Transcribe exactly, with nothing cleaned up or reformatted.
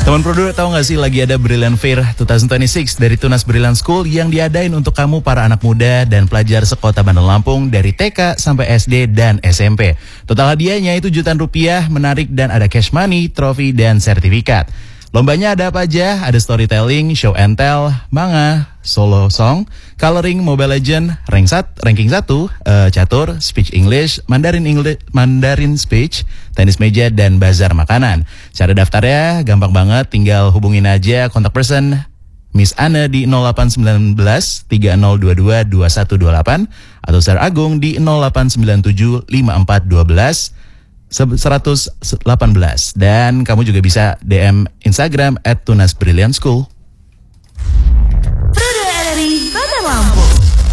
Teman Produk, tahu gak sih lagi ada Brilliant Fair dua ribu dua puluh enam dari Tunas Brilliant School yang diadain untuk kamu para anak muda dan pelajar sekota Bandar Lampung dari T K sampai S D dan S M P. Total hadiahnya itu jutaan rupiah, menarik dan ada cash money, trofi dan sertifikat. Lombanya ada apa aja? Ada storytelling, show and tell, manga, solo song, coloring, Mobile Legend, rank sat, ranking satu, uh, catur, speech English, Mandarin English, Mandarin speech, tenis meja dan bazar makanan. Cara daftarnya gampang banget, tinggal hubungin aja kontak person Miss Anne di nol delapan satu sembilan tiga nol dua dua dua satu dua delapan atau Sir Agung di nol delapan sembilan tujuh lima empat satu dua seratus delapan belas, dan kamu juga bisa D M Instagram at Tunas Brilliant School.